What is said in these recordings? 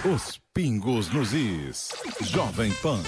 Os pingos nos is. Jovem Pan.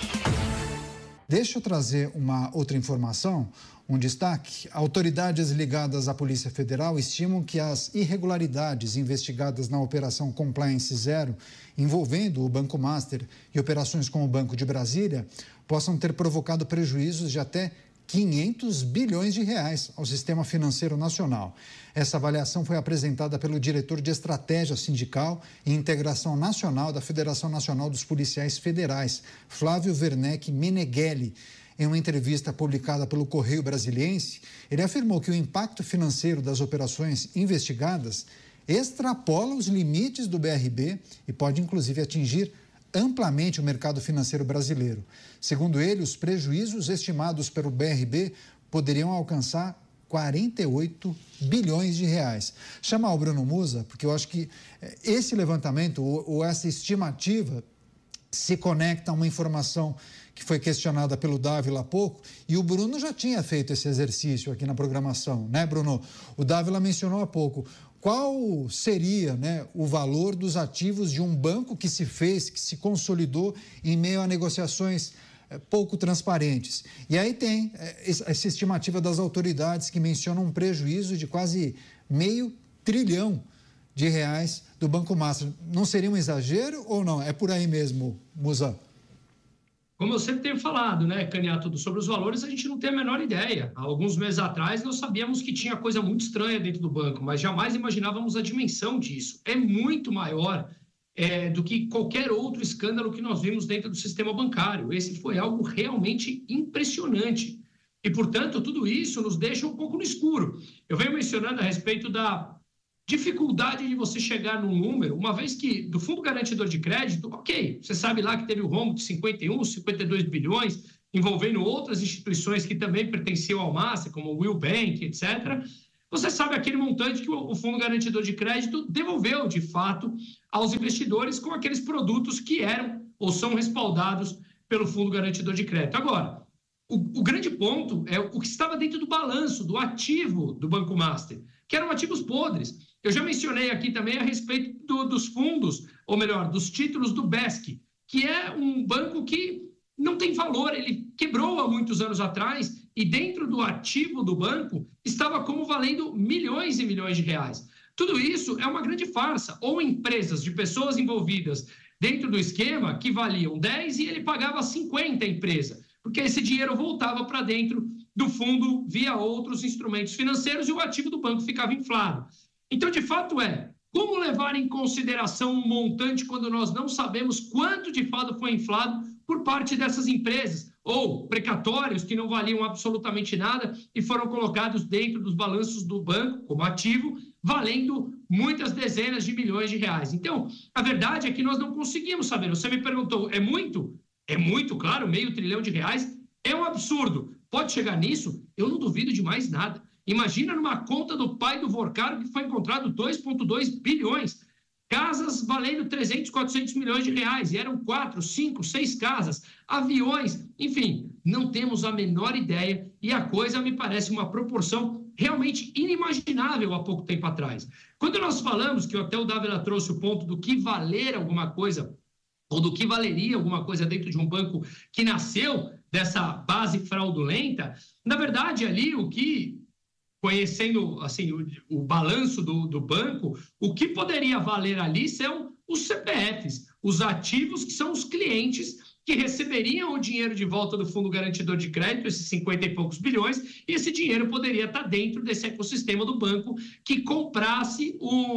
Deixa eu trazer uma outra informação, um destaque. Autoridades ligadas à Polícia Federal estimam que as irregularidades investigadas na Operação Compliance Zero, envolvendo o Banco Master e operações com o Banco de Brasília, possam ter provocado prejuízos de até 500 bilhões de reais ao sistema financeiro nacional. Essa avaliação foi apresentada pelo diretor de Estratégia Sindical e Integração Nacional da Federação Nacional dos Policiais Federais, Flávio Werneck Meneghelli. Em uma entrevista publicada pelo Correio Brasiliense, ele afirmou que o impacto financeiro das operações investigadas extrapola os limites do BRB e pode, inclusive, atingir amplamente o mercado financeiro brasileiro. Segundo ele, os prejuízos estimados pelo BRB poderiam alcançar 48 bilhões de reais. Chamar o Bruno Musa, porque eu acho que esse levantamento ou essa estimativa se conecta a uma informação que foi questionada pelo Dávila há pouco, e o Bruno já tinha feito esse exercício aqui na programação, né, Bruno? O Dávila mencionou há pouco. Qual seria, né, o valor dos ativos de um banco que se consolidou em meio a negociações pouco transparentes? E aí tem essa estimativa das autoridades que mencionam um prejuízo de quase R$500 bilhão do Banco Master. Não seria um exagero ou não? É por aí mesmo, Musa? Como eu sempre tenho falado, né, Caniato, sobre os valores, a gente não tem a menor ideia. Há alguns meses atrás, nós sabíamos que tinha coisa muito estranha dentro do banco, mas jamais imaginávamos a dimensão disso. É muito maior do que qualquer outro escândalo que nós vimos dentro do sistema bancário. Esse foi algo realmente impressionante. E, portanto, tudo isso nos deixa um pouco no escuro. Eu venho mencionando a respeito da dificuldade de você chegar num número, uma vez que do Fundo Garantidor de Crédito, ok, você sabe lá que teve o rombo de 51, 52 bilhões, envolvendo outras instituições que também pertenciam ao Master, como o Will Bank, etc. Você sabe aquele montante que o Fundo Garantidor de Crédito devolveu, de fato, aos investidores com aqueles produtos que eram ou são respaldados pelo Fundo Garantidor de Crédito. Agora, o grande ponto é o que estava dentro do balanço, do ativo do Banco Master, que eram ativos podres. Eu já mencionei aqui também a respeito dos fundos, ou melhor, dos títulos do BESC, que é um banco que não tem valor, ele quebrou há muitos anos atrás e dentro do ativo do banco estava como valendo milhões e milhões de reais. Tudo isso é uma grande farsa, ou empresas de pessoas envolvidas dentro do esquema que valiam 10 e ele pagava 50 a empresa, porque esse dinheiro voltava para dentro do fundo via outros instrumentos financeiros e o ativo do banco ficava inflado. Então, de fato, como levar em consideração um montante quando nós não sabemos quanto de fato foi inflado por parte dessas empresas, ou precatórios que não valiam absolutamente nada e foram colocados dentro dos balanços do banco como ativo, valendo muitas dezenas de milhões de reais. Então, a verdade é que nós não conseguimos saber. Você me perguntou, é muito? É muito, claro, R$500 bilhão. É um absurdo. Pode chegar nisso? Eu não duvido de mais nada. Imagina numa conta do pai do Vorcaro que foi encontrado 2,2 bilhões. Casas valendo 300, 400 milhões de reais. E eram 4, 5, 6 casas. Aviões. Enfim, não temos a menor ideia. E a coisa me parece uma proporção realmente inimaginável há pouco tempo atrás. Quando nós falamos, que até o Dávila trouxe o ponto do que valer alguma coisa, ou do que valeria alguma coisa dentro de um banco que nasceu dessa base fraudulenta, na verdade, ali o que, conhecendo assim, o balanço do banco, o que poderia valer ali são os CPFs, os ativos que são os clientes que receberiam o dinheiro de volta do Fundo Garantidor de Crédito, esses 50 e poucos bilhões, e esse dinheiro poderia estar dentro desse ecossistema do banco que comprasse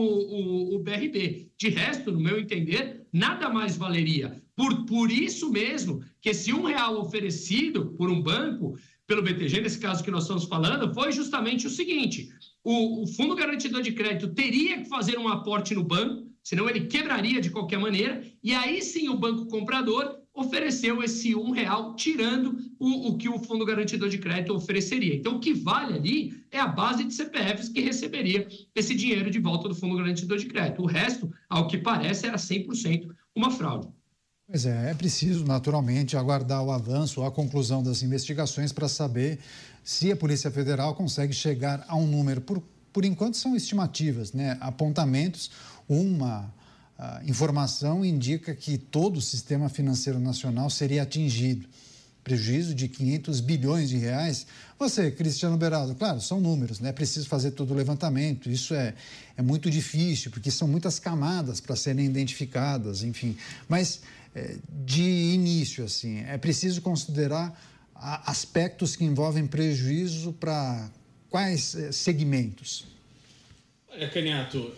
o BRB. De resto, no meu entender, nada mais valeria. Por isso mesmo que esse R$1 oferecido por um banco, pelo BTG, nesse caso que nós estamos falando, foi justamente o seguinte: o Fundo Garantidor de Crédito teria que fazer um aporte no banco, senão ele quebraria de qualquer maneira, e aí sim o banco comprador ofereceu esse R$1, tirando o que o Fundo Garantidor de Crédito ofereceria. Então, o que vale ali é a base de CPFs que receberia esse dinheiro de volta do Fundo Garantidor de Crédito. O resto, ao que parece, era 100% uma fraude. Pois é preciso, naturalmente, aguardar o avanço, a conclusão das investigações para saber se a Polícia Federal consegue chegar a um número. Por enquanto, são estimativas, né? Apontamentos, uma informação indica que todo o sistema financeiro nacional seria atingido. Prejuízo de 500 bilhões de reais. Você, Cristiano Beraldo, claro, são números, né? É preciso fazer todo o levantamento. Isso é muito difícil, porque são muitas camadas para serem identificadas, enfim. Mas, de início, assim, é preciso considerar aspectos que envolvem prejuízo para quais segmentos? Olha, Caniato,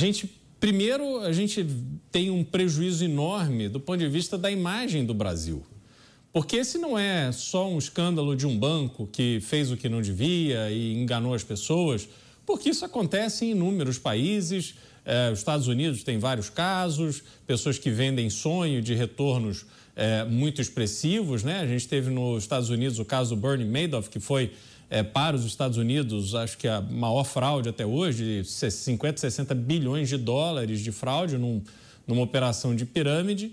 primeiro a gente tem um prejuízo enorme do ponto de vista da imagem do Brasil. Porque esse não é só um escândalo de um banco que fez o que não devia e enganou as pessoas, porque isso acontece em inúmeros países. Os Estados Unidos tem vários casos, pessoas que vendem sonho de retornos muito expressivos, né? A gente teve nos Estados Unidos o caso do Bernie Madoff, que foi para os Estados Unidos, acho que a maior fraude até hoje, de 50, 60 bilhões de dólares de fraude numa operação de pirâmide.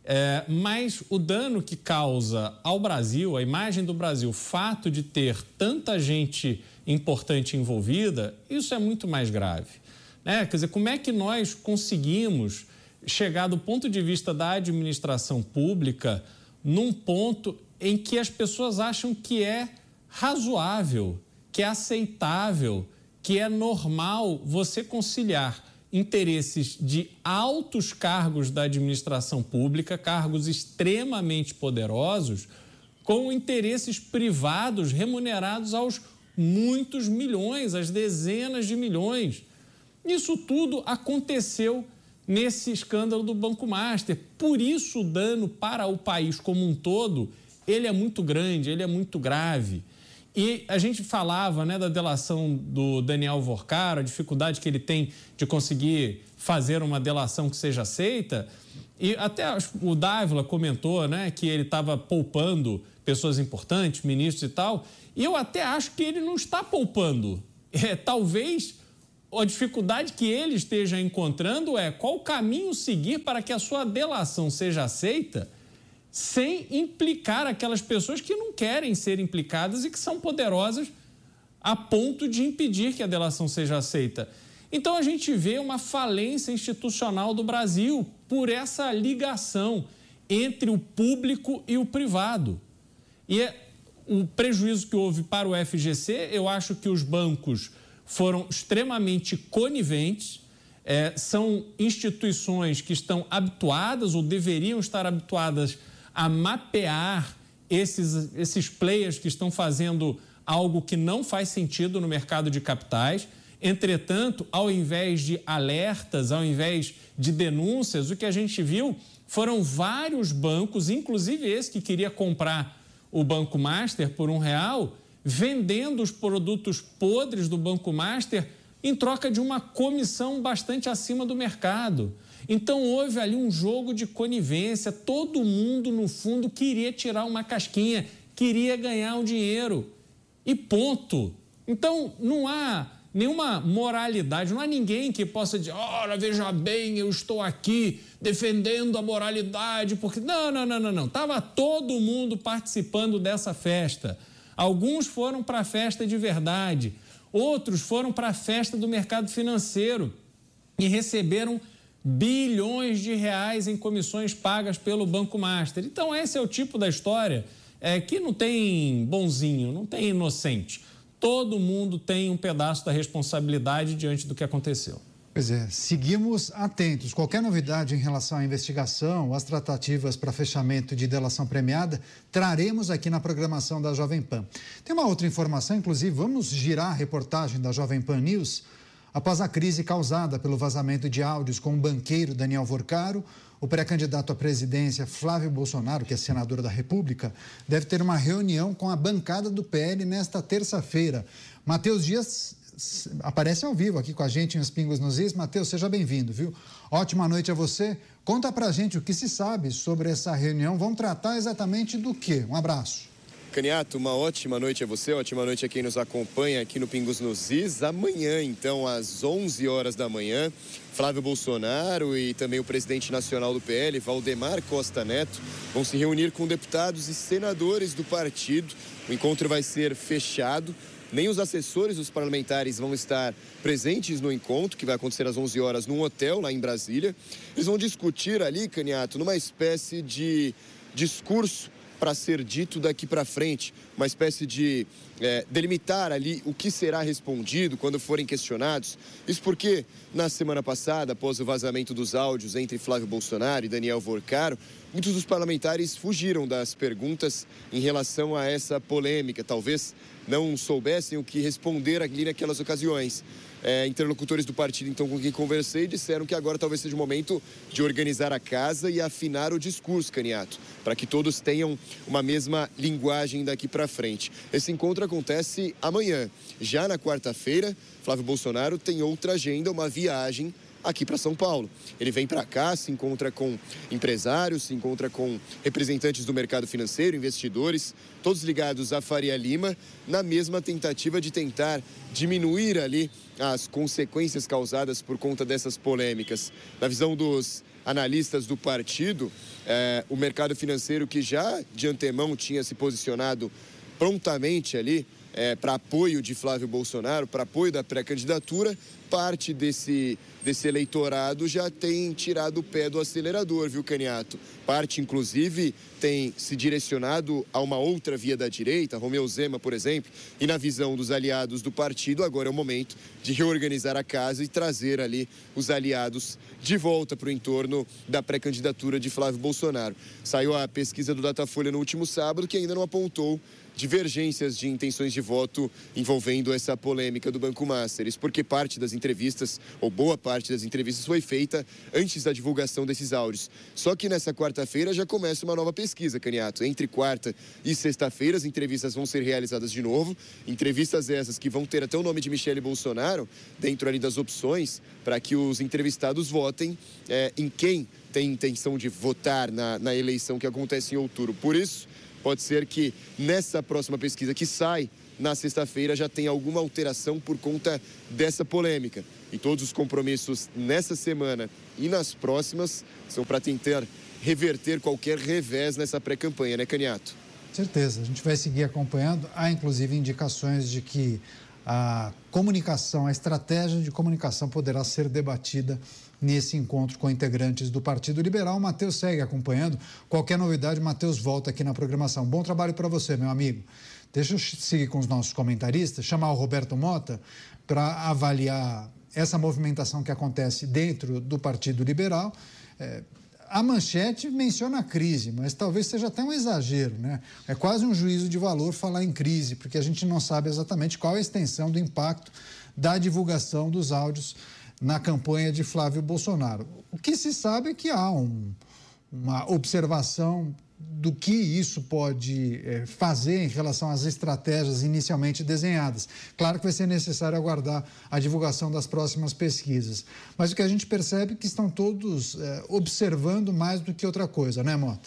Mas o dano que causa ao Brasil, a imagem do Brasil, o fato de ter tanta gente importante envolvida, isso é muito mais grave, né? Quer dizer, como é que nós conseguimos chegar do ponto de vista da administração pública num ponto em que as pessoas acham que é razoável, que é aceitável, que é normal você conciliar interesses de altos cargos da administração pública, cargos extremamente poderosos, com interesses privados remunerados aos muitos milhões, às dezenas de milhões. Isso tudo aconteceu nesse escândalo do Banco Master. Por isso o dano para o país como um todo, ele é muito grande, ele é muito grave. E a gente falava, né, da delação do Daniel Vorcaro, a dificuldade que ele tem de conseguir fazer uma delação que seja aceita. E até o Dávila comentou, né, que ele estava poupando pessoas importantes, ministros e tal. E eu até acho que ele não está poupando. Talvez a dificuldade que ele esteja encontrando é qual o caminho seguir para que a sua delação seja aceita sem implicar aquelas pessoas que não querem ser implicadas e que são poderosas a ponto de impedir que a delação seja aceita. Então, a gente vê uma falência institucional do Brasil por essa ligação entre o público e o privado. E o prejuízo que houve para o FGC, eu acho que os bancos foram extremamente coniventes, são instituições que estão habituadas ou deveriam estar habituadas a mapear esses players que estão fazendo algo que não faz sentido no mercado de capitais. Entretanto, ao invés de alertas, ao invés de denúncias, o que a gente viu foram vários bancos, inclusive esse que queria comprar o Banco Master por R$1, vendendo os produtos podres do Banco Master em troca de uma comissão bastante acima do mercado. Então, houve ali um jogo de conivência, todo mundo, no fundo, queria tirar uma casquinha, queria ganhar um dinheiro e ponto. Então, não há nenhuma moralidade, não há ninguém que possa dizer, ora, veja bem, eu estou aqui defendendo a moralidade, porque... Não. Estava todo mundo participando dessa festa. Alguns foram para a festa de verdade, outros foram para a festa do mercado financeiro e receberam bilhões de reais em comissões pagas pelo Banco Master. Então, esse é o tipo da história que não tem bonzinho, não tem inocente. Todo mundo tem um pedaço da responsabilidade diante do que aconteceu. Pois é, seguimos atentos. Qualquer novidade em relação à investigação, às tratativas para fechamento de delação premiada, traremos aqui na programação da Jovem Pan. Tem uma outra informação, inclusive, vamos girar a reportagem da Jovem Pan News. Após a crise causada pelo vazamento de áudios com o banqueiro Daniel Vorcaro, o pré-candidato à presidência Flávio Bolsonaro, que é senador da República, deve ter uma reunião com a bancada do PL nesta terça-feira. Matheus Dias aparece ao vivo aqui com a gente em Os Pingos nos Is. Matheus, seja bem-vindo, viu? Ótima noite a você. Conta pra gente o que se sabe sobre essa reunião. Vamos tratar exatamente do quê? Um abraço. Caniato, uma ótima noite a você, ótima noite a quem nos acompanha aqui no Pingos nos Is. Amanhã, então, às 11 horas da manhã, Flávio Bolsonaro e também o presidente nacional do PL, Valdemar Costa Neto, vão se reunir com deputados e senadores do partido. O encontro vai ser fechado nem os assessores dos parlamentares vão estar presentes no encontro, que vai acontecer às 11 horas num hotel lá em Brasília. Eles vão discutir ali, Caniato, numa espécie de discurso para ser dito daqui para frente, uma espécie de delimitar ali o que será respondido quando forem questionados. Isso porque na semana passada, após o vazamento dos áudios entre Flávio Bolsonaro e Daniel Worcaro, muitos dos parlamentares fugiram das perguntas em relação a essa polêmica, talvez não soubessem o que responder ali naquelas ocasiões. Interlocutores do partido, então, com quem conversei, disseram que agora talvez seja o momento de organizar a casa e afinar o discurso, Caniato, para que todos tenham uma mesma linguagem daqui para frente. Esse encontro acontece amanhã. Já na quarta-feira, Flávio Bolsonaro tem outra agenda, uma viagem aqui para São Paulo. Ele vem para cá, se encontra com empresários, se encontra com representantes do mercado financeiro, investidores, todos ligados à Faria Lima, na mesma tentativa de tentar diminuir ali as consequências causadas por conta dessas polêmicas. Na visão dos analistas do partido, o mercado financeiro, que já de antemão tinha se posicionado prontamente ali para apoio de Flávio Bolsonaro, para apoio da pré-candidatura, parte desse eleitorado já tem tirado o pé do acelerador, viu, Caniato? Parte, inclusive, tem se direcionado a uma outra via da direita, Romeu Zema, por exemplo, e na visão dos aliados do partido, agora é o momento de reorganizar a casa e trazer ali os aliados de volta para o entorno da pré-candidatura de Flávio Bolsonaro. Saiu a pesquisa do Datafolha no último sábado, que ainda não apontou divergências de intenções de voto envolvendo essa polêmica do Banco Master. Isso porque parte das entrevistas, ou boa parte das entrevistas, foi feita antes da divulgação desses áudios. Só que nessa quarta-feira já começa uma nova pesquisa, Caniato. Entre quarta e sexta-feira as entrevistas vão ser realizadas de novo. Entrevistas essas que vão ter até o nome de Michele Bolsonaro dentro ali das opções para que os entrevistados votem em quem tem intenção de votar na eleição que acontece em outubro. Por isso, pode ser que nessa próxima pesquisa que sai na sexta-feira já tenha alguma alteração por conta dessa polêmica. E todos os compromissos nessa semana e nas próximas são para tentar reverter qualquer revés nessa pré-campanha, né, Caniato? Certeza, a gente vai seguir acompanhando. Há, inclusive, indicações de que a comunicação, a estratégia de comunicação poderá ser debatida nesse encontro com integrantes do Partido Liberal. O Matheus segue acompanhando. Qualquer novidade, o Matheus volta aqui na programação. Bom trabalho para você, meu amigo. Deixa eu seguir com os nossos comentaristas, chamar o Roberto Mota para avaliar essa movimentação que acontece dentro do Partido Liberal. A manchete menciona a crise, mas talvez seja até um exagero, né? É quase um juízo de valor falar em crise, porque a gente não sabe exatamente qual é a extensão do impacto da divulgação dos áudios na campanha de Flávio Bolsonaro. O que se sabe é que há uma observação do que isso pode fazer em relação às estratégias inicialmente desenhadas. Claro que vai ser necessário aguardar a divulgação das próximas pesquisas, mas o que a gente percebe é que estão todos observando mais do que outra coisa, né, Mota?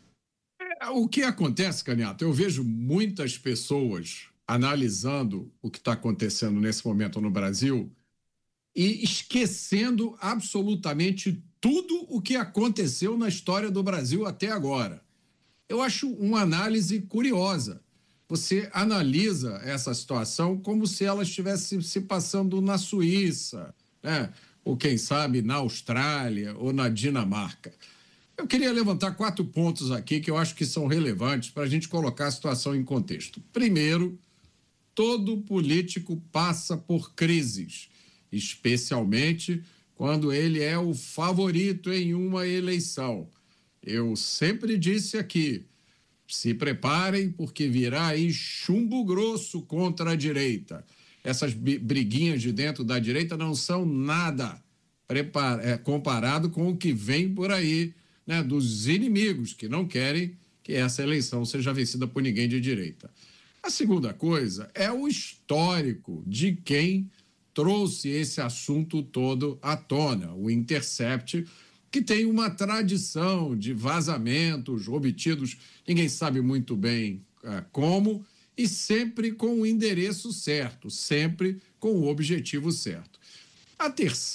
O que acontece, Caniato, eu vejo muitas pessoas analisando o que está acontecendo nesse momento no Brasil e esquecendo absolutamente tudo o que aconteceu na história do Brasil até agora. Eu acho uma análise curiosa. Você analisa essa situação como se ela estivesse se passando na Suíça, né? Ou quem sabe na Austrália ou na Dinamarca. Eu queria levantar 4 pontos aqui que eu acho que são relevantes para a gente colocar a situação em contexto. Primeiro, todo político passa por crises, especialmente quando ele é o favorito em uma eleição. Eu sempre disse aqui, se preparem porque virá aí chumbo grosso contra a direita. Essas briguinhas de dentro da direita não são nada comparado com o que vem por aí, né, dos inimigos que não querem que essa eleição seja vencida por ninguém de direita. A segunda coisa é o histórico de quem trouxe esse assunto todo à tona, o Intercept, que tem uma tradição de vazamentos obtidos, ninguém sabe muito bem como, e sempre com o endereço certo, sempre com o objetivo certo. O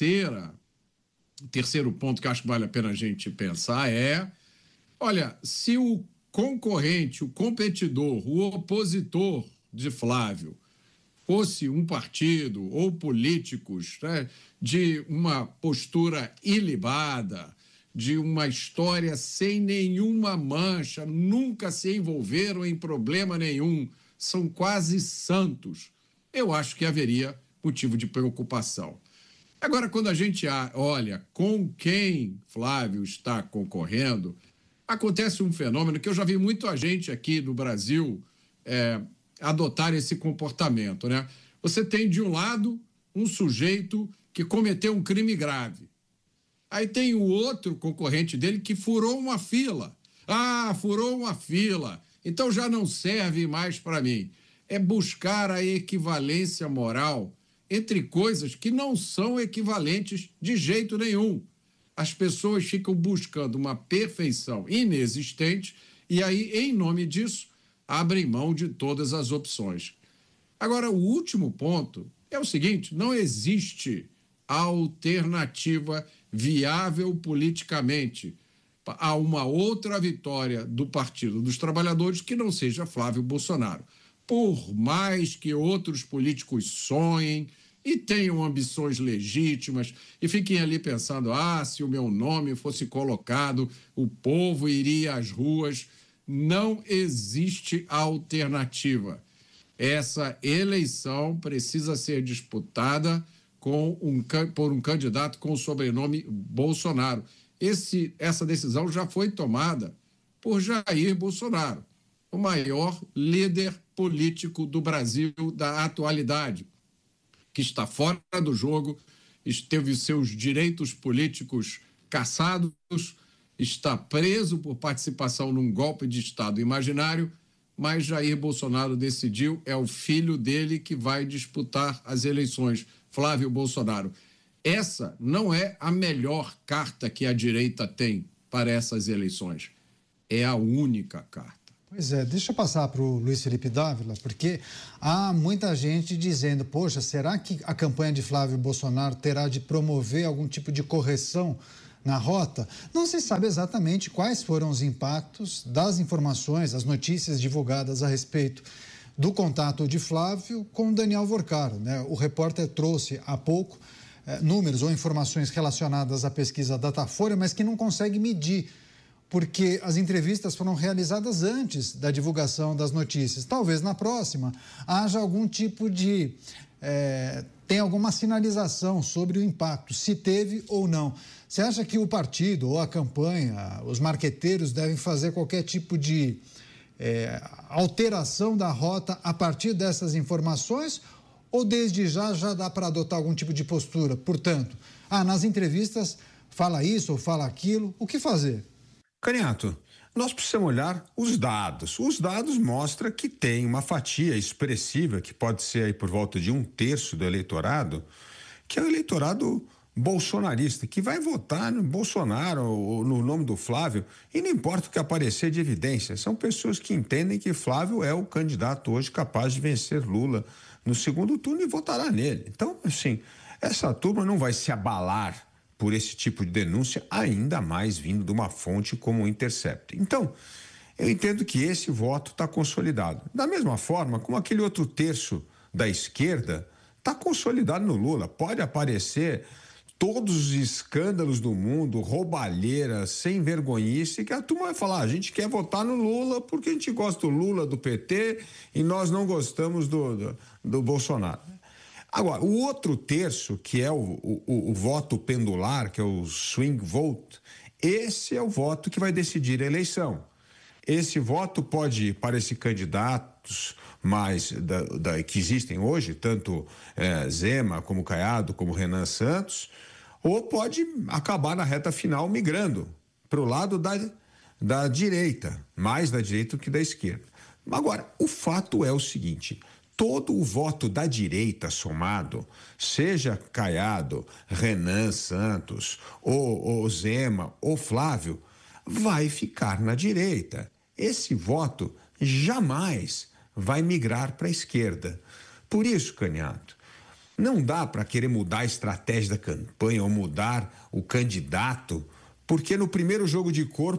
terceiro ponto que acho que vale a pena a gente pensar é, olha, se o concorrente, o competidor, o opositor de Flávio fosse um partido ou políticos, né, de uma postura ilibada, de uma história sem nenhuma mancha, nunca se envolveram em problema nenhum, são quase santos, eu acho que haveria motivo de preocupação. Agora, quando a gente olha com quem Flávio está concorrendo, acontece um fenômeno que eu já vi muita gente aqui no Brasil adotar esse comportamento, né? Você tem, de um lado, um sujeito que cometeu um crime grave. Aí tem o outro concorrente dele que furou uma fila. Furou uma fila, então já não serve mais para mim. É buscar a equivalência moral entre coisas que não são equivalentes de jeito nenhum. As pessoas ficam buscando uma perfeição inexistente e aí, em nome disso, abrem mão de todas as opções. Agora, o último ponto é o seguinte: não existe alternativa viável politicamente a uma outra vitória do Partido dos Trabalhadores que não seja Flávio Bolsonaro. Por mais que outros políticos sonhem e tenham ambições legítimas e fiquem ali pensando, se o meu nome fosse colocado, o povo iria às ruas, não existe alternativa. Essa eleição precisa ser disputada por um candidato com o sobrenome Bolsonaro. Essa decisão já foi tomada por Jair Bolsonaro, o maior líder político do Brasil da atualidade, que está fora do jogo, teve seus direitos políticos cassados, está preso por participação num golpe de Estado imaginário, mas Jair Bolsonaro decidiu, é o filho dele que vai disputar as eleições, Flávio Bolsonaro. Essa não é a melhor carta que a direita tem para essas eleições. É a única carta. Pois é, deixa eu passar para o Luiz Felipe Dávila, porque há muita gente dizendo, poxa, será que a campanha de Flávio Bolsonaro terá de promover algum tipo de correção na rota? Não se sabe exatamente quais foram os impactos das informações, as notícias divulgadas a respeito do contato de Flávio com Daniel Vorcaro, né? O repórter trouxe há pouco números ou informações relacionadas à pesquisa Datafolha, mas que não consegue medir, porque as entrevistas foram realizadas antes da divulgação das notícias. Talvez na próxima haja algum tipo de... tem alguma sinalização sobre o impacto, se teve ou não. Você acha que o partido ou a campanha, os marqueteiros devem fazer qualquer tipo de alteração da rota a partir dessas informações? Ou desde já dá para adotar algum tipo de postura? Portanto, nas entrevistas fala isso ou fala aquilo, o que fazer? Caniato, nós precisamos olhar os dados. Os dados mostram que tem uma fatia expressiva, que pode ser aí por volta de 1/3 do eleitorado, que é o eleitorado bolsonarista, que vai votar no Bolsonaro ou no nome do Flávio, e não importa o que aparecer de evidência. São pessoas que entendem que Flávio é o candidato hoje capaz de vencer Lula no segundo turno e votará nele. Então, assim, essa turma não vai se abalar por esse tipo de denúncia, ainda mais vindo de uma fonte como o Intercept. Então, eu entendo que esse voto está consolidado. Da mesma forma, como aquele outro terço da esquerda está consolidado no Lula. Pode aparecer todos os escândalos do mundo, roubalheira, sem vergonhice, que a turma vai falar, a gente quer votar no Lula porque a gente gosta do Lula, do PT, e nós não gostamos do Bolsonaro. Agora, o outro terço, que é o voto pendular, que é o swing vote, esse é o voto que vai decidir a eleição. Esse voto pode ir para esses candidatos mais que existem hoje, tanto Zema, como Caiado, como Renan Santos, ou pode acabar na reta final migrando para o lado da direita, mais da direita do que da esquerda. Agora, o fato é o seguinte: todo o voto da direita somado, seja Caiado, Renan Santos, ou Zema, ou Flávio, vai ficar na direita. Esse voto jamais vai migrar para a esquerda. Por isso, Caniato, não dá para querer mudar a estratégia da campanha ou mudar o candidato, porque no primeiro jogo de corpo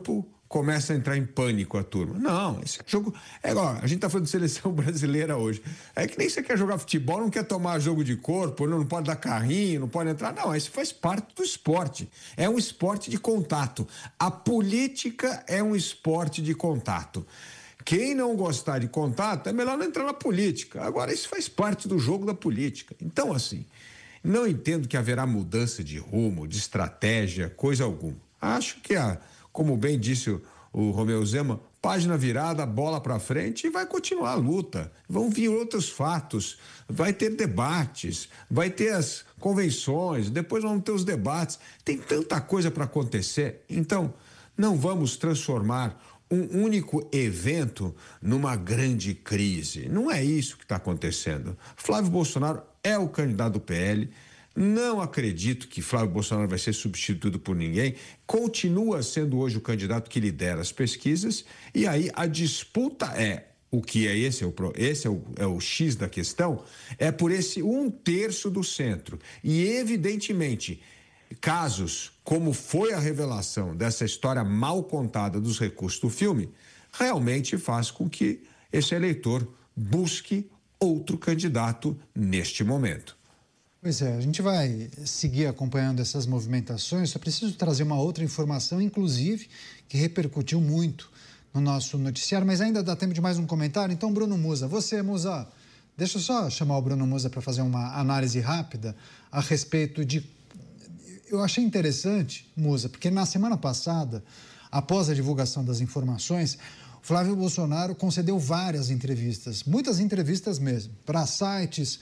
começa a entrar em pânico a turma. Não, esse jogo... É igual, a gente está falando de seleção brasileira hoje. É que nem você quer jogar futebol, não quer tomar jogo de corpo, não pode dar carrinho, não pode entrar. Não, isso faz parte do esporte. É um esporte de contato. A política é um esporte de contato. Quem não gostar de contato, é melhor não entrar na política. Agora, isso faz parte do jogo da política. Então, assim, não entendo que haverá mudança de rumo, de estratégia, coisa alguma. Acho que como bem disse o Romeu Zema, página virada, bola para frente e vai continuar a luta. Vão vir outros fatos, vai ter debates, vai ter as convenções, depois vão ter os debates. Tem tanta coisa para acontecer. Então, não vamos transformar um único evento numa grande crise. Não é isso que está acontecendo. Flávio Bolsonaro é o candidato do PL. Não acredito que Flávio Bolsonaro vai ser substituído por ninguém. Continua sendo hoje o candidato que lidera as pesquisas. E aí a disputa o que é esse é o X da questão, é por esse 1/3 do centro. E, evidentemente, casos como foi a revelação dessa história mal contada dos recursos do filme, realmente faz com que esse eleitor busque outro candidato neste momento. Pois é, a gente vai seguir acompanhando essas movimentações. Só preciso trazer uma outra informação, inclusive, que repercutiu muito no nosso noticiário, mas ainda dá tempo de mais um comentário. Então, Bruno Musa, Musa, deixa eu só chamar o Bruno Musa para fazer uma análise rápida a respeito de... Eu achei interessante, Musa, porque na semana passada, após a divulgação das informações, Flávio Bolsonaro concedeu várias entrevistas, muitas entrevistas mesmo, para sites,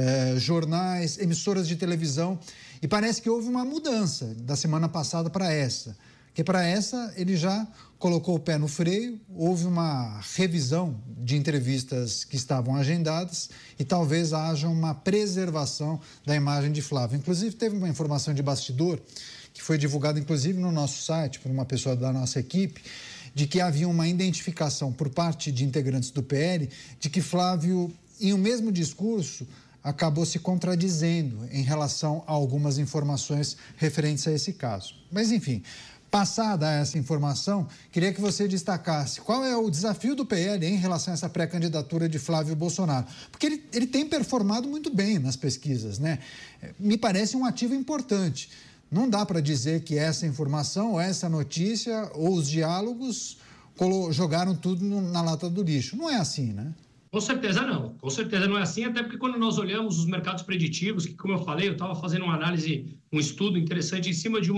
jornais, emissoras de televisão, e parece que houve uma mudança da semana passada para essa, que para essa ele já colocou o pé no freio, houve uma revisão de entrevistas que estavam agendadas e talvez haja uma preservação da imagem de Flávio. Inclusive, teve uma informação de bastidor que foi divulgada, inclusive, no nosso site, por uma pessoa da nossa equipe, de que havia uma identificação por parte de integrantes do PL de que Flávio, em um mesmo discurso, acabou se contradizendo em relação a algumas informações referentes a esse caso. Mas, enfim, passada essa informação, queria que você destacasse qual é o desafio do PL em relação a essa pré-candidatura de Flávio Bolsonaro. Porque ele tem performado muito bem nas pesquisas, né? Me parece um ativo importante. Não dá para dizer que essa informação, ou essa notícia, ou os diálogos jogaram tudo na lata do lixo. Não é assim, né? Com certeza não é assim, até porque quando nós olhamos os mercados preditivos, que, como eu falei, eu estava fazendo uma análise, um estudo interessante em cima de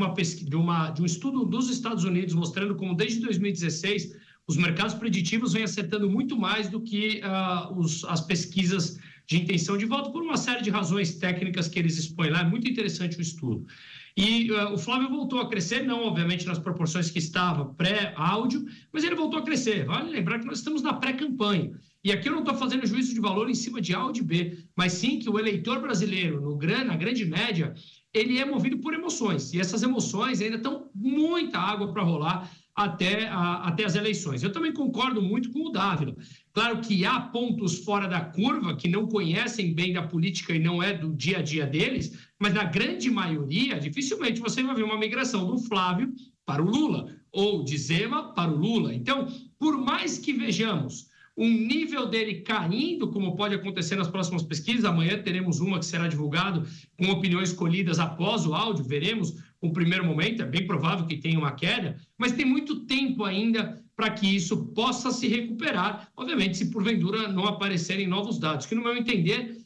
um estudo dos Estados Unidos, mostrando como desde 2016 os mercados preditivos vêm acertando muito mais do que as pesquisas de intenção de voto, por uma série de razões técnicas que eles expõem lá. É muito interessante o estudo. E o Flávio voltou a crescer, não obviamente nas proporções que estava pré-áudio, mas ele voltou a crescer. Vale lembrar que nós estamos na pré-campanha. E aqui eu não estou fazendo juízo de valor em cima de A ou de B, mas sim que o eleitor brasileiro, na grande média, ele é movido por emoções. E essas emoções ainda estão muita água para rolar até as eleições. Eu também concordo muito com o Dávila. Claro que há pontos fora da curva que não conhecem bem da política e não é do dia a dia deles, mas na grande maioria, dificilmente você vai ver uma migração do Flávio para o Lula ou de Zema para o Lula. Então, por mais que vejamos um nível dele caindo, como pode acontecer nas próximas pesquisas, amanhã teremos uma que será divulgada com opiniões colhidas após o áudio, veremos um primeiro momento, é bem provável que tenha uma queda, mas tem muito tempo ainda para que isso possa se recuperar, obviamente, se porventura não aparecerem novos dados, que no meu entender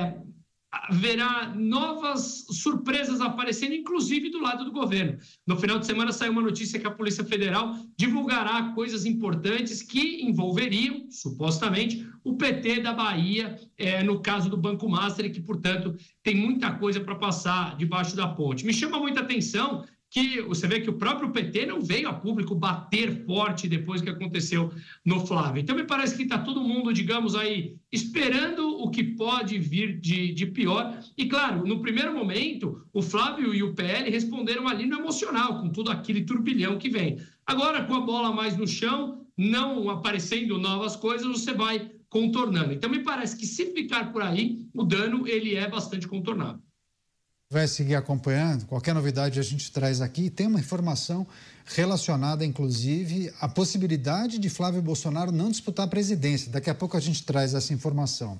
haverá novas surpresas aparecendo, inclusive do lado do governo. No final de semana saiu uma notícia que a Polícia Federal divulgará coisas importantes que envolveriam, supostamente, o PT da Bahia, no caso do Banco Master, e que, portanto, tem muita coisa para passar debaixo da ponte. Me chama muita atenção que você vê que o próprio PT não veio a público bater forte depois que aconteceu no Flávio. Então, me parece que está todo mundo, digamos aí, esperando o que pode vir de pior. E, claro, no primeiro momento, o Flávio e o PL responderam ali no emocional, com todo aquele turbilhão que vem. Agora, com a bola mais no chão, não aparecendo novas coisas, você vai contornando. Então, me parece que se ficar por aí, o dano ele é bastante contornável. vai seguir acompanhando. Qualquer novidade a gente traz aqui. Tem uma informação relacionada, inclusive, à possibilidade de Flávio Bolsonaro não disputar a presidência. Daqui a pouco a gente traz essa informação.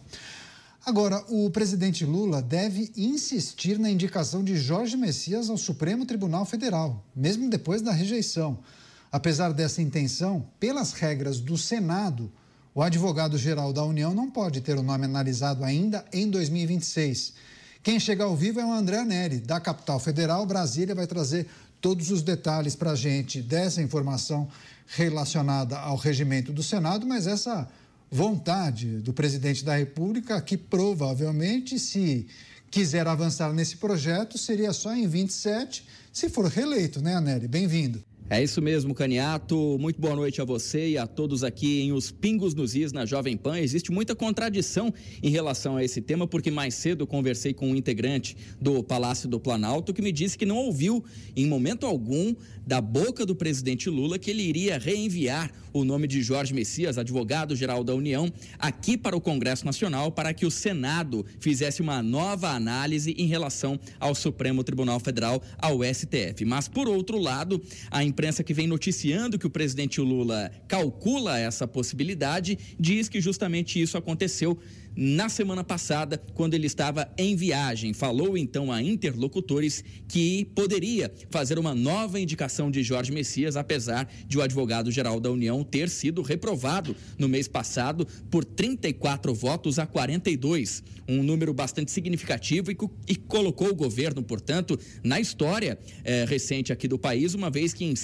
Agora, o presidente Lula deve insistir na indicação de Jorge Messias ao Supremo Tribunal Federal, mesmo depois da rejeição. Apesar dessa intenção, pelas regras do Senado, o advogado-geral da União não pode ter o nome analisado ainda em 2026. Quem chega ao vivo é o André Neri, da Capital Federal. Brasília vai trazer todos os detalhes para a gente dessa informação relacionada ao regimento do Senado, mas essa vontade do presidente da República, que provavelmente, se quiser avançar nesse projeto, seria só em 27, se for reeleito, né, Anelli? Bem-vindo. É isso mesmo, Caniato. Muito boa noite a você e a todos aqui em Os Pingos nos Is, na Jovem Pan. Existe muita contradição em relação a esse tema, porque mais cedo eu conversei com um integrante do Palácio do Planalto que me disse que não ouviu, em momento algum, da boca do presidente Lula, que ele iria reenviar o nome de Jorge Messias, advogado-geral da União, aqui para o Congresso Nacional, para que o Senado fizesse uma nova análise em relação ao Supremo Tribunal Federal, ao STF. Mas, por outro lado, a imprensa que vem noticiando que o presidente Lula calcula essa possibilidade, diz que justamente isso aconteceu na semana passada, quando ele estava em viagem. Falou então a interlocutores que poderia fazer uma nova indicação de Jorge Messias, apesar de o advogado-geral da União ter sido reprovado no mês passado por 34 votos a 42, um número bastante significativo e colocou o governo, portanto, na história recente aqui do país, uma vez que em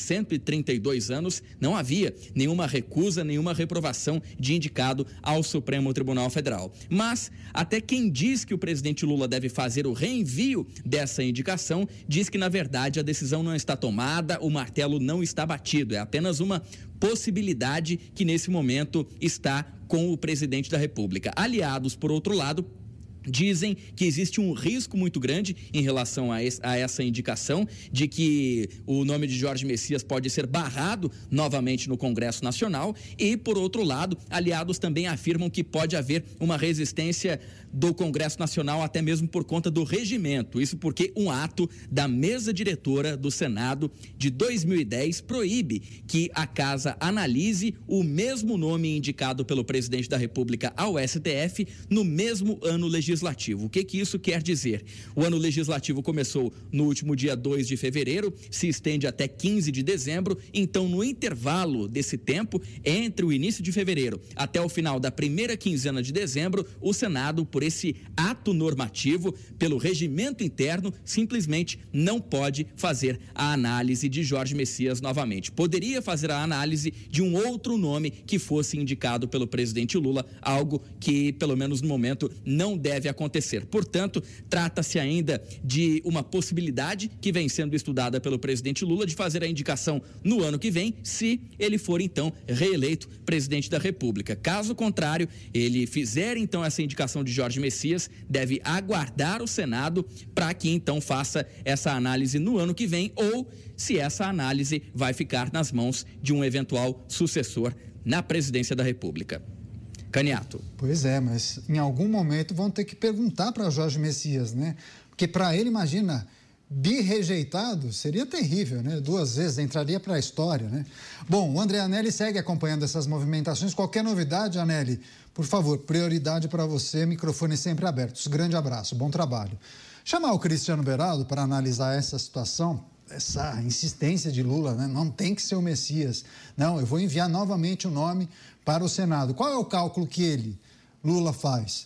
132 anos não havia nenhuma recusa, nenhuma reprovação de indicado ao Supremo Tribunal Federal. Mas até quem diz que o presidente Lula deve fazer o reenvio dessa indicação diz que, na verdade, a decisão não está tomada, o martelo não está batido, é apenas uma possibilidade que nesse momento está com o presidente da República. Aliados, por outro lado, dizem que existe um risco muito grande em relação a essa indicação, de que o nome de Jorge Messias pode ser barrado novamente no Congresso Nacional e, por outro lado, aliados também afirmam que pode haver uma resistência do Congresso Nacional, até mesmo por conta do regimento. Isso porque um ato da mesa diretora do Senado de 2010 proíbe que a casa analise o mesmo nome indicado pelo presidente da República ao STF no mesmo ano legislativo. O que isso quer dizer? O ano legislativo começou no último dia 2 de fevereiro, se estende até 15 de dezembro, então no intervalo desse tempo, entre o início de fevereiro até o final da primeira quinzena de dezembro, o Senado, por esse ato normativo, pelo regimento interno, simplesmente não pode fazer a análise de Jorge Messias novamente. Poderia fazer a análise de um outro nome que fosse indicado pelo presidente Lula, algo que, pelo menos no momento, não deve acontecer. Portanto, trata-se ainda de uma possibilidade que vem sendo estudada pelo presidente Lula de fazer a indicação no ano que vem, se ele for, então, reeleito presidente da República. Caso contrário, ele fizer, então, essa indicação de Jorge Messias, deve aguardar o Senado para que, então, faça essa análise no ano que vem, ou se essa análise vai ficar nas mãos de um eventual sucessor na presidência da República. Caniato. Pois é, mas em algum momento vão ter que perguntar para Jorge Messias, né? Porque para ele, imagina, birrejeitado seria terrível, né? 2 vezes entraria para a história, né? Bom, o André Anelli segue acompanhando essas movimentações. Qualquer novidade, Anelli, por favor, prioridade para você, microfone sempre aberto. Grande abraço, bom trabalho. Chamar o Cristiano Beraldo para analisar essa situação, essa insistência de Lula, né? Não tem que ser o Messias. Não, eu vou enviar novamente o nome para o Senado. Qual é o cálculo que Lula faz?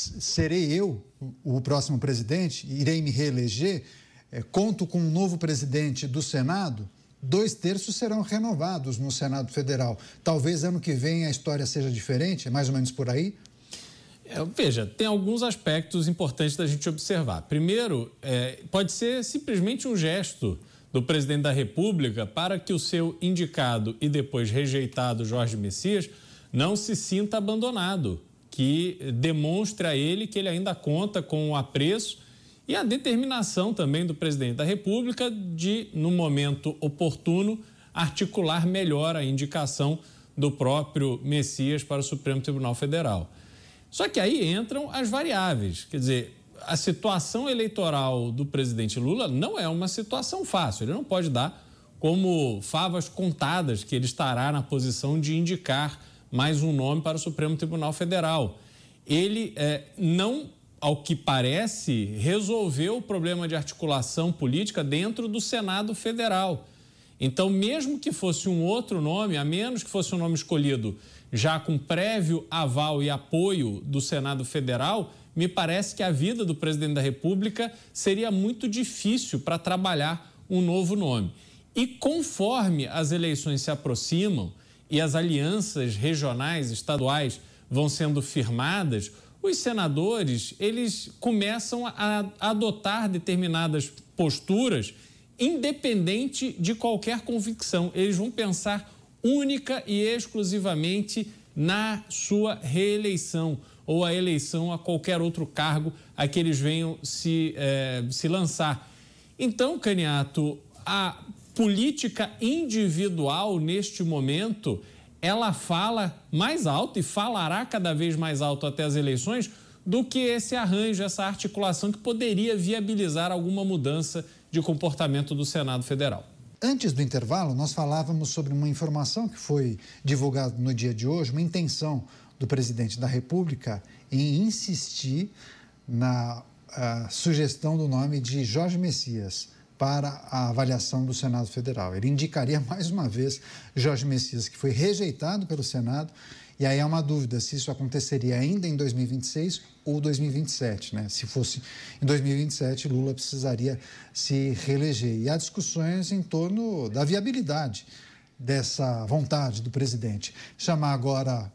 Serei eu o próximo presidente? Irei me reeleger? Conto com um novo presidente do Senado? 2/3 serão renovados no Senado Federal. Talvez ano que vem a história seja diferente, é mais ou menos por aí? Veja, tem alguns aspectos importantes da gente observar. Primeiro, pode ser simplesmente um gesto do presidente da República para que o seu indicado e depois rejeitado Jorge Messias não se sinta abandonado, que demonstre a ele que ele ainda conta com o apreço e a determinação também do presidente da República de, no momento oportuno, articular melhor a indicação do próprio Messias para o Supremo Tribunal Federal. Só que aí entram as variáveis, quer dizer, a situação eleitoral do presidente Lula não é uma situação fácil. Ele não pode dar como favas contadas que ele estará na posição de indicar mais um nome para o Supremo Tribunal Federal. Ele não, ao que parece, resolveu o problema de articulação política dentro do Senado Federal. Então, mesmo que fosse um outro nome, a menos que fosse um nome escolhido já com prévio aval e apoio do Senado Federal, me parece que a vida do presidente da República seria muito difícil para trabalhar um novo nome. E conforme as eleições se aproximam e as alianças regionais, estaduais vão sendo firmadas, os senadores, eles começam a adotar determinadas posturas independente de qualquer convicção. Eles vão pensar única e exclusivamente na sua reeleição ou a eleição a qualquer outro cargo a que eles venham se lançar. Então, Caniato, a política individual neste momento, ela fala mais alto e falará cada vez mais alto até as eleições do que esse arranjo, essa articulação que poderia viabilizar alguma mudança de comportamento do Senado Federal. Antes do intervalo, nós falávamos sobre uma informação que foi divulgada no dia de hoje, uma intenção do presidente da República em insistir na sugestão do nome de Jorge Messias para a avaliação do Senado Federal. Ele indicaria mais uma vez Jorge Messias, que foi rejeitado pelo Senado, e aí há uma dúvida se isso aconteceria ainda em 2026 ou 2027, né? Se fosse em 2027, Lula precisaria se reeleger. E há discussões em torno da viabilidade dessa vontade do presidente. Chamar agora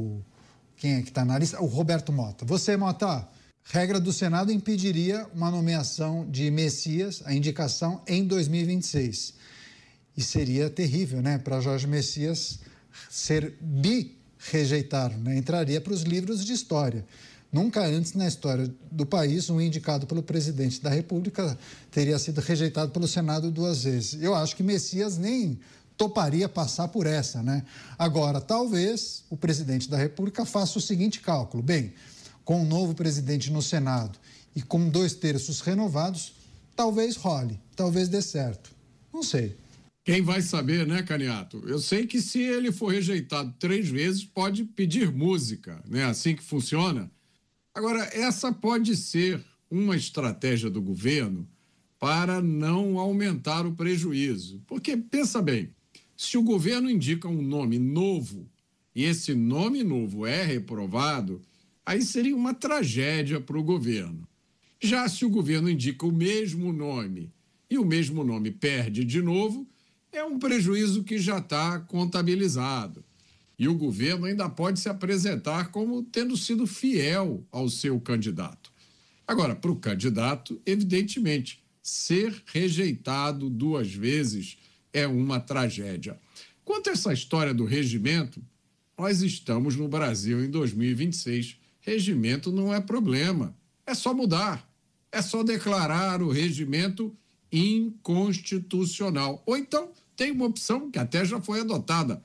quem é que está na lista? O Roberto Mota. Você, Mota, regra do Senado impediria uma nomeação de Messias, a indicação, em 2026. E seria terrível, né, para Jorge Messias ser rejeitado, né? Entraria para os livros de história. Nunca antes na história do país um indicado pelo presidente da República teria sido rejeitado pelo Senado 2 vezes. Eu acho que Messias nem toparia passar por essa, né? Agora, talvez o presidente da República faça o seguinte cálculo. Bem, com um novo presidente no Senado e com 2/3 renovados, talvez role, talvez dê certo. Não sei. Quem vai saber, né, Caniato? Eu sei que se ele for rejeitado 3 vezes, pode pedir música, né? Assim que funciona. Agora, essa pode ser uma estratégia do governo para não aumentar o prejuízo. Porque, pensa bem, se o governo indica um nome novo e esse nome novo é reprovado, aí seria uma tragédia para o governo. Já se o governo indica o mesmo nome e o mesmo nome perde de novo, é um prejuízo que já está contabilizado. E o governo ainda pode se apresentar como tendo sido fiel ao seu candidato. Agora, para o candidato, evidentemente, ser rejeitado 2 vezes é uma tragédia. Quanto a essa história do regimento, nós estamos no Brasil em 2026. Regimento não é problema, é só mudar, é só declarar o regimento inconstitucional. Ou então tem uma opção que até já foi adotada,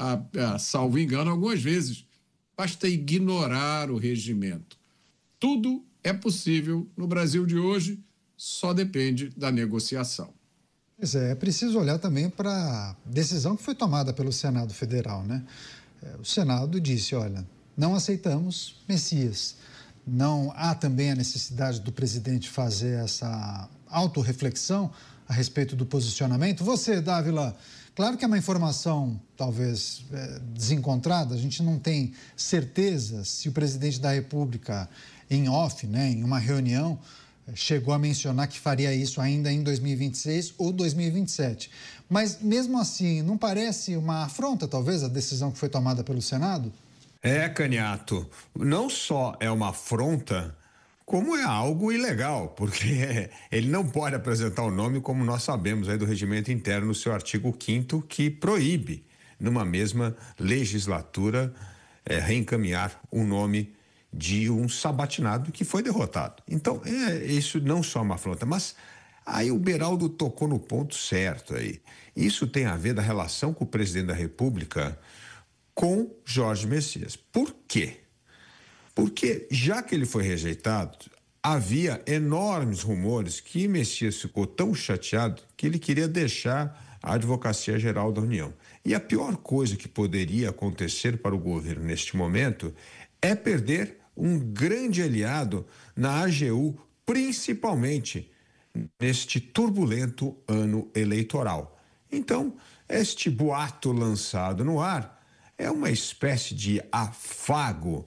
salvo engano, algumas vezes. Basta ignorar o regimento. Tudo é possível no Brasil de hoje, só depende da negociação. Pois é preciso olhar também para a decisão que foi tomada pelo Senado Federal, né? O Senado disse, olha, não aceitamos Messias. Não há também a necessidade do presidente fazer essa autorreflexão a respeito do posicionamento. Você, Dávila, claro que é uma informação talvez desencontrada, a gente não tem certeza se o presidente da República, em off, né, em uma reunião, chegou a mencionar que faria isso ainda em 2026 ou 2027. Mas, mesmo assim, não parece uma afronta, talvez, a decisão que foi tomada pelo Senado? Caniato, não só é uma afronta, como é algo ilegal, porque ele não pode apresentar o nome, como nós sabemos aí do regimento interno, no seu artigo 5º, que proíbe, numa mesma legislatura, reencaminhar o nome de um sabatinado que foi derrotado. Então, isso não só é uma afronta, mas aí o Beraldo tocou no ponto certo aí. Isso tem a ver da relação com o presidente da República com Jorge Messias. Por quê? Porque, já que ele foi rejeitado, havia enormes rumores que Messias ficou tão chateado que ele queria deixar a Advocacia Geral da União. E a pior coisa que poderia acontecer para o governo neste momento é perder um grande aliado na AGU, principalmente neste turbulento ano eleitoral. Então, este boato lançado no ar é uma espécie de afago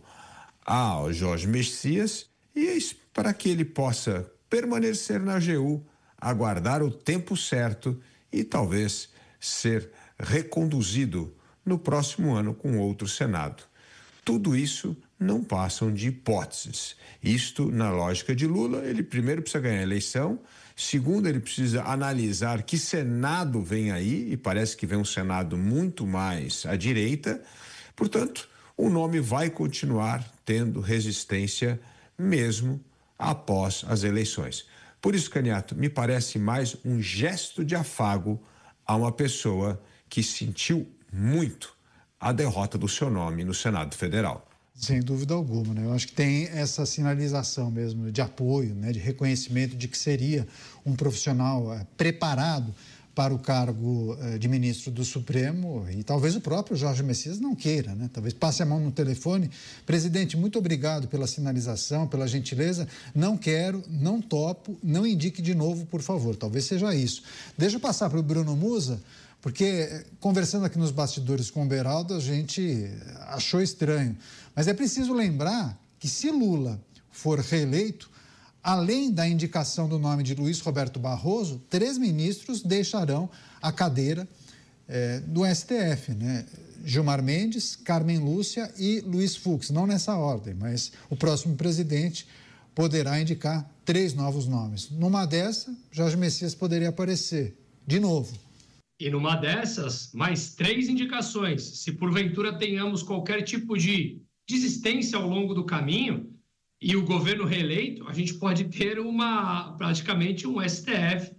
ao Jorge Messias e para que ele possa permanecer na AGU, aguardar o tempo certo e talvez ser reconduzido no próximo ano com outro Senado. Tudo isso não passam de hipóteses. Isto, na lógica de Lula, ele primeiro precisa ganhar a eleição, segundo, ele precisa analisar que Senado vem aí, e parece que vem um Senado muito mais à direita. Portanto, o nome vai continuar tendo resistência mesmo após as eleições. Por isso, Caniato, me parece mais um gesto de afago a uma pessoa que sentiu muito a derrota do seu nome no Senado Federal. Sem dúvida alguma, né? Eu acho que tem essa sinalização mesmo de apoio, né? De reconhecimento de que seria um profissional preparado para o cargo de ministro do Supremo, e talvez o próprio Jorge Messias não queira, né? Talvez passe a mão no telefone. Presidente, muito obrigado pela sinalização, pela gentileza. Não quero, não topo, não indique de novo, por favor. Talvez seja isso. Deixa eu passar para o Bruno Musa, porque conversando aqui nos bastidores com o Beraldo, a gente achou estranho. Mas é preciso lembrar que se Lula for reeleito, além da indicação do nome de Luiz Roberto Barroso, 3 ministros deixarão a cadeira do STF, né? Gilmar Mendes, Carmen Lúcia e Luiz Fux. Não nessa ordem, mas o próximo presidente poderá indicar 3 novos nomes. Numa dessa, Jorge Messias poderia aparecer de novo. E numa dessas, mais 3 indicações. Se porventura tenhamos qualquer tipo de desistência ao longo do caminho e o governo reeleito, a gente pode ter praticamente um STF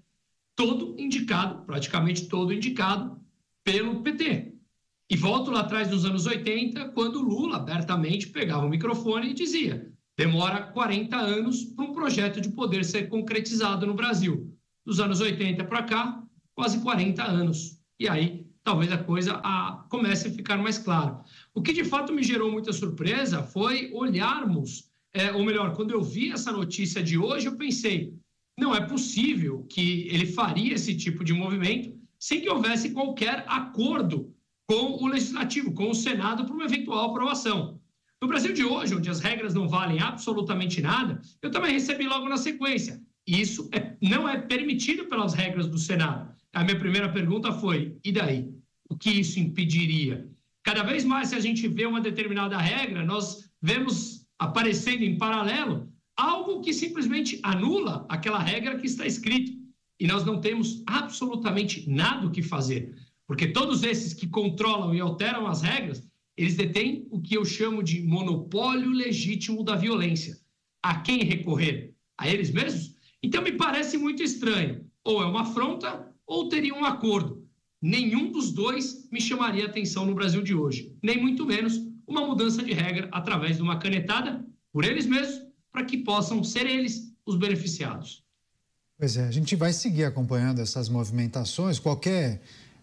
praticamente todo indicado pelo PT. E volto lá atrás nos anos 80, quando Lula abertamente pegava o microfone e dizia: demora 40 anos para um projeto de poder ser concretizado no Brasil. Dos anos 80 para cá, quase 40 anos. E aí, talvez a coisa comece a ficar mais clara. O que, de fato, me gerou muita surpresa foi olharmos, ou melhor, quando eu vi essa notícia de hoje, eu pensei, não é possível que ele faria esse tipo de movimento sem que houvesse qualquer acordo com o Legislativo, com o Senado, para uma eventual aprovação. No Brasil de hoje, onde as regras não valem absolutamente nada, eu também recebi logo na sequência. Isso não é permitido pelas regras do Senado. A minha primeira pergunta foi, e daí? O que isso impediria? Cada vez mais, se a gente vê uma determinada regra, nós vemos aparecendo em paralelo algo que simplesmente anula aquela regra que está escrita. E nós não temos absolutamente nada o que fazer. Porque todos esses que controlam e alteram as regras, eles detêm o que eu chamo de monopólio legítimo da violência. A quem recorrer? A eles mesmos? Então, me parece muito estranho. Ou é uma afronta, ou teria um acordo. Nenhum dos dois me chamaria atenção no Brasil de hoje. Nem muito menos uma mudança de regra através de uma canetada por eles mesmos, para que possam ser eles os beneficiados. Pois é, a gente vai seguir acompanhando essas movimentações. Qualquer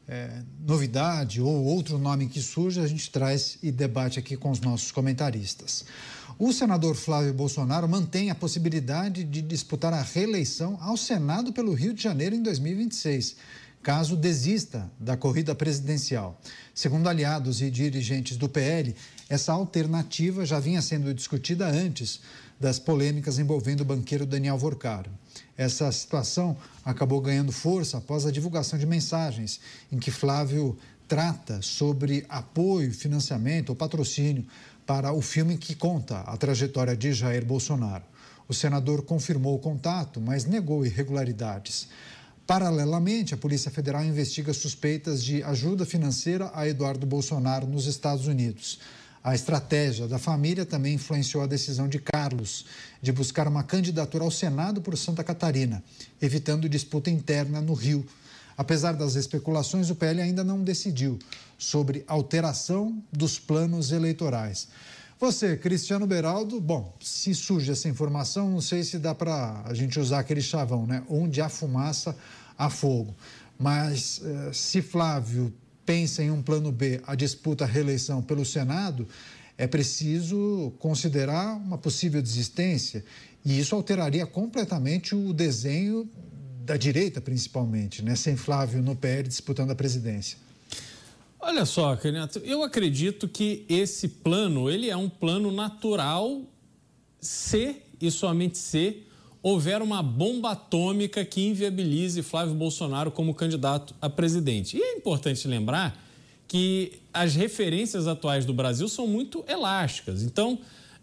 novidade ou outro nome que surja, a gente traz e debate aqui com os nossos comentaristas. O senador Flávio Bolsonaro mantém a possibilidade de disputar a reeleição ao Senado pelo Rio de Janeiro em 2026, caso desista da corrida presidencial. Segundo aliados e dirigentes do PL, essa alternativa já vinha sendo discutida antes das polêmicas envolvendo o banqueiro Daniel Vorcaro. Essa situação acabou ganhando força após a divulgação de mensagens em que Flávio trata sobre apoio, financiamento ou patrocínio para o filme que conta a trajetória de Jair Bolsonaro. O senador confirmou o contato, mas negou irregularidades. Paralelamente, a Polícia Federal investiga suspeitas de ajuda financeira a Eduardo Bolsonaro nos Estados Unidos. A estratégia da família também influenciou a decisão de Carlos de buscar uma candidatura ao Senado por Santa Catarina, evitando disputa interna no Rio. Apesar das especulações, o PL ainda não decidiu sobre alteração dos planos eleitorais. Você, Cristiano Beraldo, bom, se surge essa informação, não sei se dá para a gente usar aquele chavão, né? Onde há fumaça, há fogo. Mas se Flávio pensa em um plano B, a disputa à reeleição pelo Senado, é preciso considerar uma possível desistência. E isso alteraria completamente o desenho da direita, principalmente, né? Sem Flávio no PL disputando a presidência. Olha só, Caniato, eu acredito que esse plano, ele é um plano natural se e somente se houver uma bomba atômica que inviabilize Flávio Bolsonaro como candidato a presidente. E é importante lembrar que as referências atuais do Brasil são muito elásticas. Então,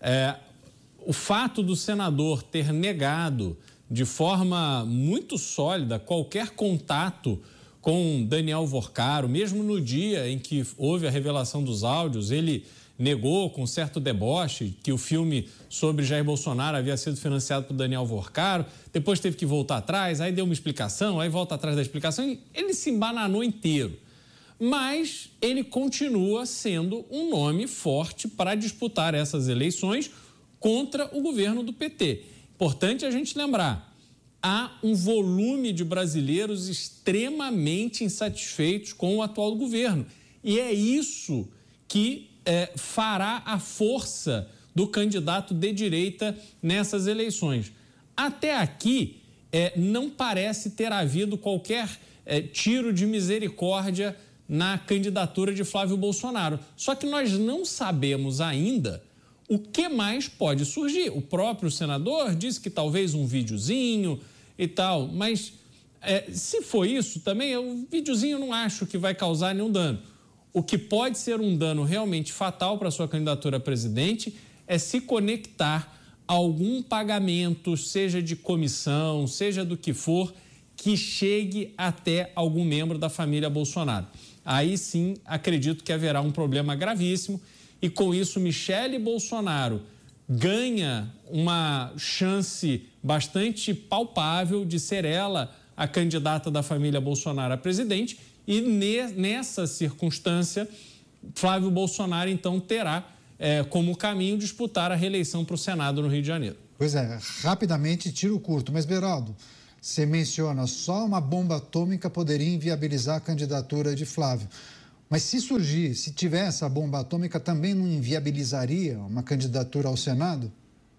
o fato do senador ter negado de forma muito sólida qualquer contato com Daniel Vorcaro, mesmo no dia em que houve a revelação dos áudios, ele negou com certo deboche que o filme sobre Jair Bolsonaro havia sido financiado por Daniel Vorcaro, depois teve que voltar atrás, aí deu uma explicação, aí volta atrás da explicação e ele se embananou inteiro. Mas ele continua sendo um nome forte para disputar essas eleições contra o governo do PT. Importante a gente lembrar, há um volume de brasileiros extremamente insatisfeitos com o atual governo. E é isso que fará a força do candidato de direita nessas eleições. Até aqui, não parece ter havido qualquer tiro de misericórdia na candidatura de Flávio Bolsonaro. Só que nós não sabemos ainda o que mais pode surgir. O próprio senador disse que talvez um videozinho e tal, mas se for isso também, o videozinho não acho que vai causar nenhum dano. O que pode ser um dano realmente fatal para a sua candidatura a presidente é se conectar a algum pagamento, seja de comissão, seja do que for, que chegue até algum membro da família Bolsonaro. Aí sim, acredito que haverá um problema gravíssimo e com isso Michele Bolsonaro ganha uma chance bastante palpável de ser ela a candidata da família Bolsonaro a presidente e nessa circunstância Flávio Bolsonaro então terá como caminho disputar a reeleição para o Senado no Rio de Janeiro. Pois é, rapidamente tiro curto, mas Beraldo, você menciona só uma bomba atômica poderia inviabilizar a candidatura de Flávio. Mas se surgir, se tiver essa bomba atômica, também não inviabilizaria uma candidatura ao Senado?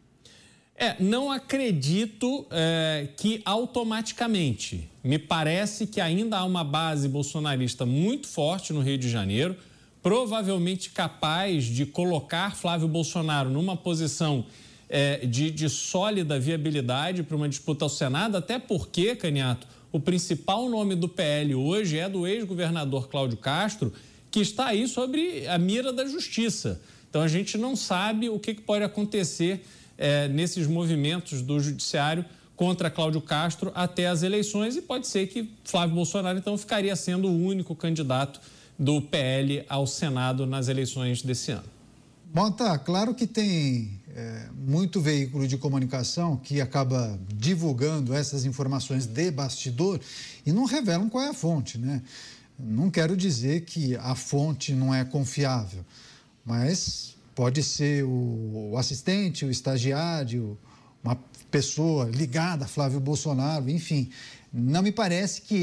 Não acredito que automaticamente. Me parece que ainda há uma base bolsonarista muito forte no Rio de Janeiro, provavelmente capaz de colocar Flávio Bolsonaro numa posição de sólida viabilidade para uma disputa ao Senado, até porque, Caniato, o principal nome do PL hoje é do ex-governador Cláudio Castro, que está aí sobre a mira da justiça. Então, a gente não sabe o que pode acontecer nesses movimentos do judiciário contra Cláudio Castro até as eleições e pode ser que Flávio Bolsonaro, então, ficaria sendo o único candidato do PL ao Senado nas eleições desse ano. Bom, tá, claro que tem muito veículo de comunicação que acaba divulgando essas informações de bastidor e não revelam qual é a fonte, né? Não quero dizer que a fonte não é confiável, mas pode ser o assistente, o estagiário, uma pessoa ligada a Flávio Bolsonaro, enfim. Não me parece que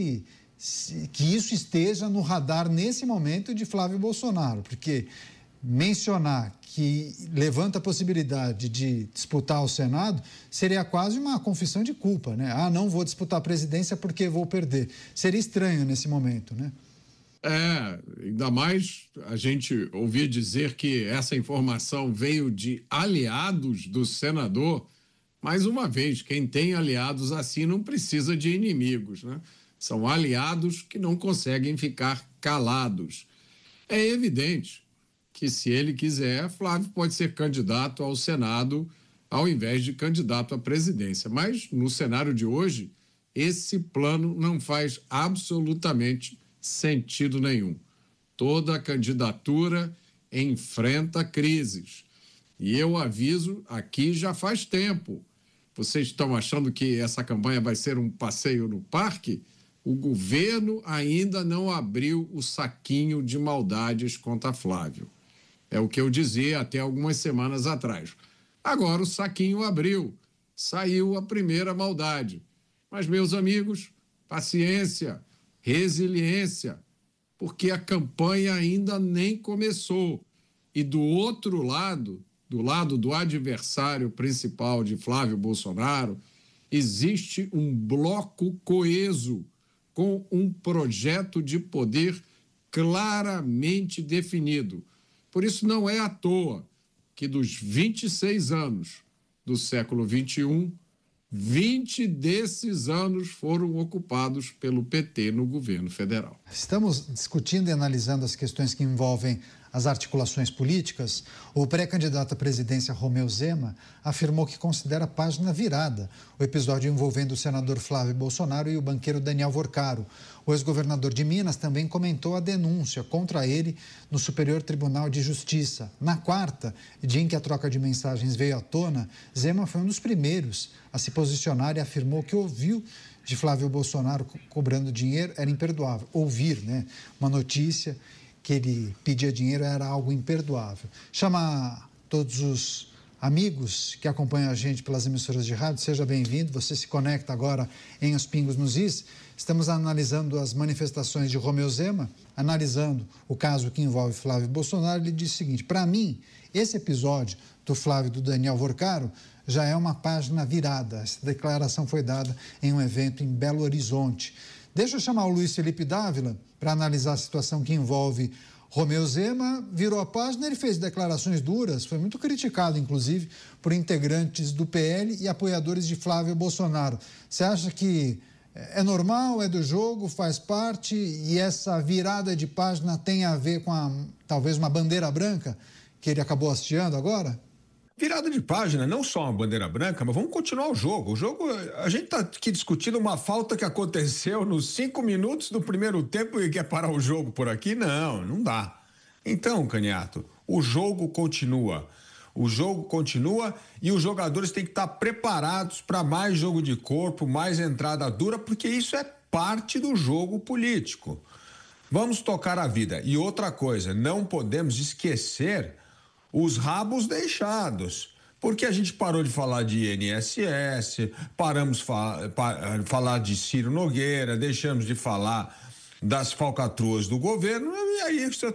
isso esteja no radar nesse momento de Flávio Bolsonaro, porque mencionar que levanta a possibilidade de disputar o Senado seria quase uma confissão de culpa, né? Não vou disputar a presidência porque vou perder. Seria estranho nesse momento, né? Ainda mais a gente ouvir dizer que essa informação veio de aliados do senador. Mais uma vez, quem tem aliados assim não precisa de inimigos, né? São aliados que não conseguem ficar calados. É evidente que, se ele quiser, Flávio pode ser candidato ao Senado ao invés de candidato à presidência. Mas, no cenário de hoje, esse plano não faz absolutamente sentido nenhum. Toda candidatura enfrenta crises. E eu aviso aqui já faz tempo. Vocês estão achando que essa campanha vai ser um passeio no parque? O governo ainda não abriu o saquinho de maldades contra Flávio. É o que eu dizia até algumas semanas atrás. Agora o saquinho abriu, saiu a primeira maldade. Mas, meus amigos, paciência, resiliência, porque a campanha ainda nem começou. E do outro lado, do lado do adversário principal de Flávio Bolsonaro, existe um bloco coeso com um projeto de poder claramente definido. Por isso, não é à toa que dos 26 anos do século XXI, 20 desses anos foram ocupados pelo PT no governo federal. Estamos discutindo e analisando as questões que envolvem as articulações políticas. O pré-candidato à presidência Romeu Zema afirmou que considera página virada o episódio envolvendo o senador Flávio Bolsonaro e o banqueiro Daniel Worcaro. O ex-governador de Minas também comentou a denúncia contra ele no Superior Tribunal de Justiça. Na quarta, dia em que a troca de mensagens veio à tona, Zema foi um dos primeiros a se posicionar e afirmou que ouviu de Flávio Bolsonaro cobrando dinheiro era imperdoável. Ouvir, né? Uma notícia que ele pedia dinheiro era algo imperdoável. Chamar todos os amigos que acompanham a gente pelas emissoras de rádio, seja bem-vindo. Você se conecta agora em Os Pingos nos Is. Estamos analisando as manifestações de Romeu Zema, analisando o caso que envolve Flávio Bolsonaro. Ele disse o seguinte: para mim, esse episódio do Flávio e do Daniel Worcaro já é uma página virada. Essa declaração foi dada em um evento em Belo Horizonte. Deixa eu chamar o Luiz Felipe Dávila para analisar a situação que envolve Romeu Zema. Virou a página, ele fez declarações duras, foi muito criticado, inclusive, por integrantes do PL e apoiadores de Flávio Bolsonaro. Você acha que é normal, é do jogo, faz parte, e essa virada de página tem a ver com talvez uma bandeira branca que ele acabou hasteando agora? Virada de página, não só uma bandeira branca, mas vamos continuar o jogo. O jogo, a gente está aqui discutindo uma falta que aconteceu nos 5 minutos do primeiro tempo e quer parar o jogo por aqui? Não dá. Então, Caniato, o jogo continua. O jogo continua e os jogadores têm que estar preparados para mais jogo de corpo, mais entrada dura, porque isso é parte do jogo político. Vamos tocar a vida. E outra coisa, não podemos esquecer os rabos deixados, porque a gente parou de falar de INSS, paramos de falar de Ciro Nogueira, deixamos de falar das falcatruas do governo, e aí